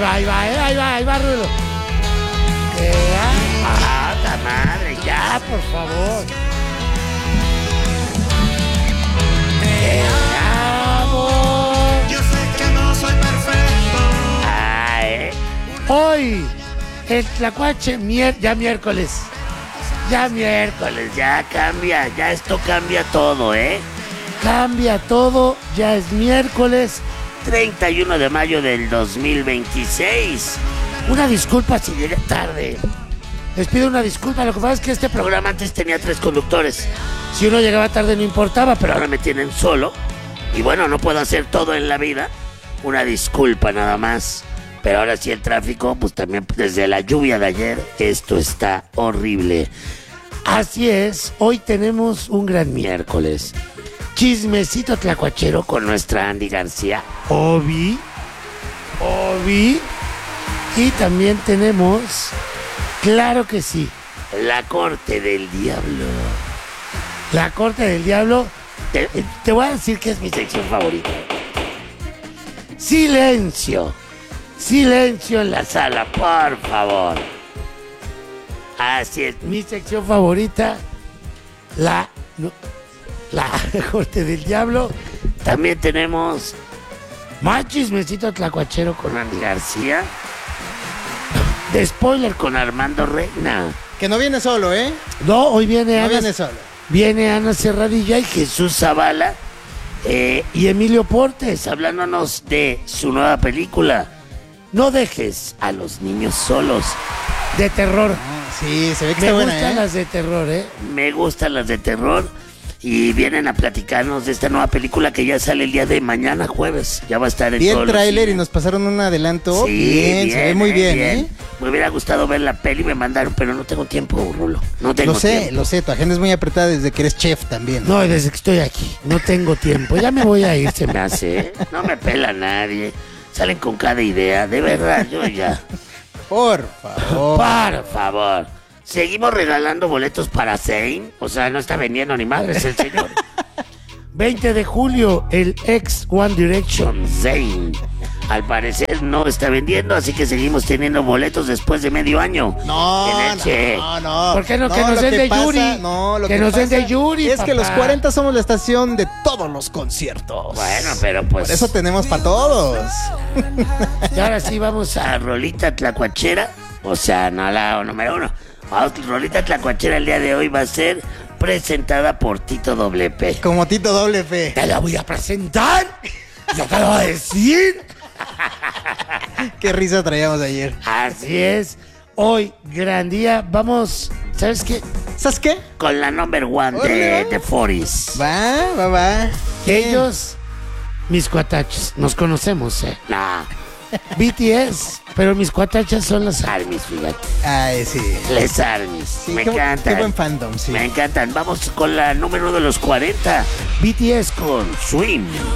ahí va, Rulo. ¡Ta madre! Ya, por favor. Te amo. Yo sé que no soy perfecto. Hoy, el Tlacuache, ya miércoles. Ya cambia, ya esto cambia todo, ¿eh? Cambia todo, ya es miércoles. 31 de mayo del 2026. Una disculpa si llegué tarde. Les pido una disculpa, lo que pasa es que este programa Antes tenía 3 conductores, si uno llegaba tarde no importaba, pero ahora me tienen solo. Y bueno, no puedo hacer todo en la vida. Una disculpa nada más. Pero ahora sí el tráfico, pues también desde la lluvia de ayer, esto está horrible. así es, hoy tenemos un gran miércoles. Chismecito tlacuachero con nuestra Andy García, Obi. Y también tenemos, claro que sí, La corte del diablo. la corte del diablo. Te voy a decir que es mi sección favorita. Silencio en la sala, por favor. Así es. Mi sección favorita, la corte del diablo. También tenemos Más chismecito tlacuachero con Andy García. de spoiler con Armando Reina. Que no viene solo, ¿eh? No, hoy viene No Ana. viene solo. Viene Ana Serradilla y Jesús Zavala y Emilio Portes. hablándonos de su nueva película. No dejes a los niños solos. De terror. Sí, se ve que Me está gustan buena, ¿eh? las de terror, ¿eh? Me gustan las de terror. Y vienen a platicarnos de esta nueva película que ya sale el día de mañana, jueves. Ya va a estar en Vi todos el los tráiler y cines. nos pasaron un adelanto. Sí, bien, se ve muy bien, ¿eh? Me hubiera gustado ver la peli, me mandaron, pero no tengo tiempo, Rulo. No tengo tiempo. Lo sé, tu agenda es muy apretada desde que eres chef también. No, desde que estoy aquí. No tengo tiempo. Ya me voy a ir, se me hace. ¿Eh? No me pela nadie. Salen con cada idea, de verdad, yo ya. Por favor. Por favor. Seguimos regalando boletos para Zayn. O sea, no está vendiendo ni madres el señor. 20 de julio, el ex One Direction. Zayn. Al parecer no está vendiendo, así que seguimos teniendo boletos después de medio año. No. ¿Por qué no? Que lo nos den de pasa- Yuri. No, lo Que que nos den pasa de Yuri, es que los papá. 40 somos la estación de todos los conciertos. Bueno, pero pues. Por eso tenemos para todos. Y ahora sí vamos a... A Rolita Tlacuachera. O sea, no la número 1. Rolita Tlacuachera el día de hoy va a ser presentada por Tito WP. Como Tito Doble P. Te la voy a presentar. Yo te lo voy a decir. Qué risa traíamos ayer. Así es. Hoy, gran día. Vamos, ¿sabes qué? ¿Sabes qué? Con la number 1 Órale. de 40s. Va. Ellos, mis cuatachos, nos conocemos, Nah, BTS, pero mis cuatachas son las ARMYs, fíjate. Ay, sí. Les Armies. Sí, Me qué encantan. buen fandom, sí. Me encantan. Vamos con la número 1 de los 40. BTS Con Swim.